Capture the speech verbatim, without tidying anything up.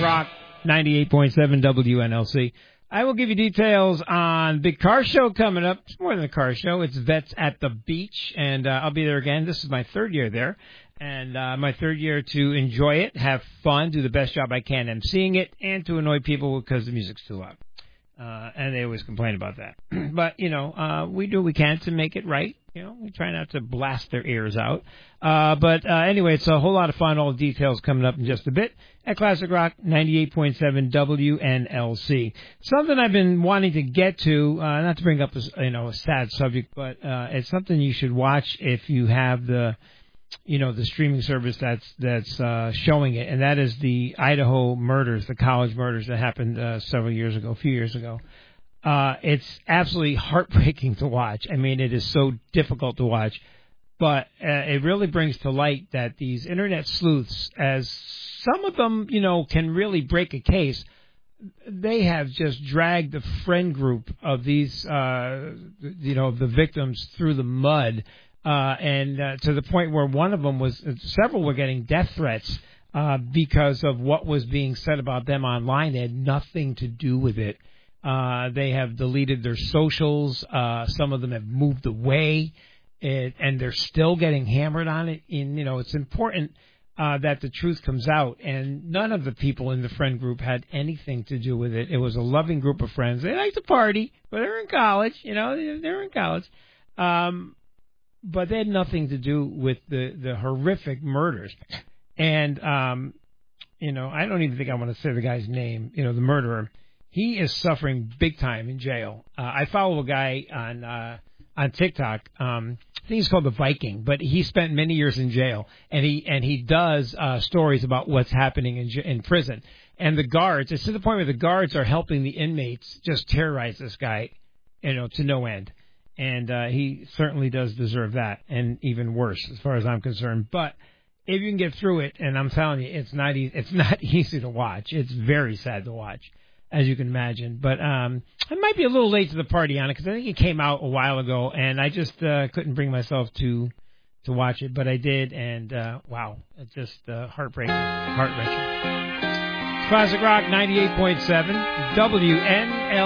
Rock, ninety-eight point seven W N L C. I will give you details on big car show coming up. It's more than a car show. It's Vets at the Beach, and uh, I'll be there again. This is my third year there, and uh, my third year to enjoy it, have fun, do the best job I can emceeing it, and to annoy people because the music's too loud. Uh, and they always complain about that. But, you know, uh, we do what we can to make it right. You know, we try not to blast their ears out. Uh, but uh, anyway, it's a whole lot of fun. All the details coming up in just a bit at Classic Rock ninety-eight point seven W N L C. Something I've been wanting to get to, uh, not to bring up a, you know, a sad subject, but uh, it's something you should watch if you have the, you know, the streaming service that's that's uh, showing it, and that is the Idaho murders, the college murders that happened uh, several years ago, a few years ago. Uh, it's absolutely heartbreaking to watch. I mean, it is so difficult to watch, but uh, it really brings to light that these internet sleuths, as some of them, you know, can really break a case, they have just dragged the friend group of these, uh, you know, the victims through the mud. Uh, and uh, to the point where one of them was, several were getting death threats uh, because of what was being said about them online. They had nothing to do with it. Uh, they have deleted their socials. Uh, some of them have moved away, it, and they're still getting hammered on it. And, you know, it's important uh, that the truth comes out. And none of the people in the friend group had anything to do with it. It was a loving group of friends. They like to party, but they're in college. You know, they're in college. Um, But they had nothing to do with the, the horrific murders. And, um, you know, I don't even think I want to say the guy's name, you know, the murderer. He is suffering big time in jail. Uh, I follow a guy on uh, on TikTok. Um, I think he's called the Viking, but he spent many years in jail. And he and he does uh, stories about what's happening in in prison. And the guards, it's to the point where the guards are helping the inmates just terrorize this guy, you know, to no end. And uh, he certainly does deserve that, and even worse, as far as I'm concerned. But if you can get through it, and I'm telling you, it's not easy. It's not easy to watch. It's very sad to watch, as you can imagine. But um, I might be a little late to the party on it because I think it came out a while ago, and I just uh, couldn't bring myself to to watch it. But I did, and uh, wow, it's just uh, heartbreaking, heart-wrenching. Classic Rock ninety-eight point seven W N L.